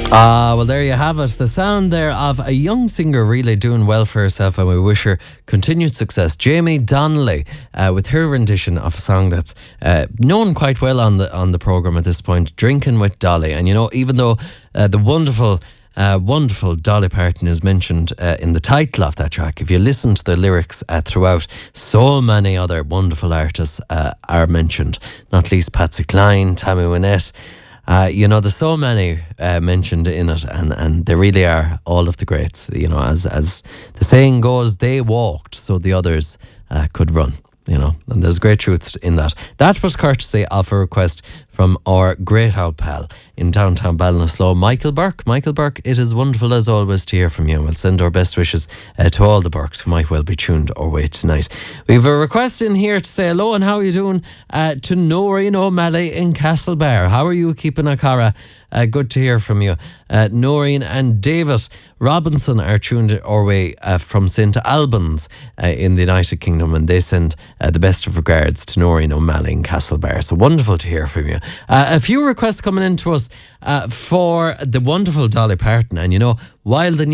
Well, there you have it. The sound there of a young singer really doing well for herself, and we wish her continued success. Jamie Donnelly, with her rendition of a song that's known quite well on the programme at this point, Drinking with Dolly. And you know, even though the wonderful Dolly Parton is mentioned in the title of that track, if you listen to the lyrics throughout, so many other wonderful artists are mentioned, not least Patsy Cline, Tammy Wynette. There's so many mentioned in it, and they really are all of the greats. You know, as the saying goes, they walked so the others could run. You know, and there's great truth in that. That was courtesy of a request from our great old pal in downtown Ballinasloe, Michael Burke. Michael Burke, it is wonderful as always to hear from you. We'll send our best wishes to all the Burkes who might well be tuned our way tonight. We have a request in here to say hello and how are you doing to Noreen O'Malley in Castlebar. How are you keeping a cara? Good to hear from you. Noreen and David Robinson are tuned our way from St Albans in the United Kingdom, and they send the best of regards to Noreen O'Malley in Castlebar. So wonderful to hear from you. A few requests coming in to us for the wonderful Dolly Parton. And you know, while the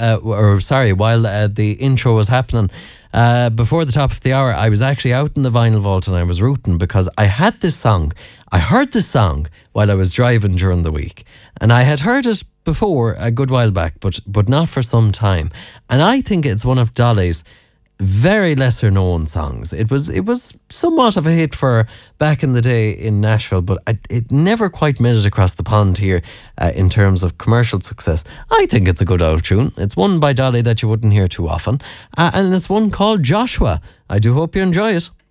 intro was happening, before the top of the hour, I was actually out in the vinyl vault and I was rooting because I heard this song while I was driving during the week, and I had heard it before a good while back, but not for some time. And I think it's one of Dolly's very lesser known songs. It was somewhat of a hit for back in the day in Nashville, but it never quite made it across the pond here in terms of commercial success. I think it's a good old tune. It's one by Dolly that you wouldn't hear too often, and it's one called Joshua. I do hope you enjoy it.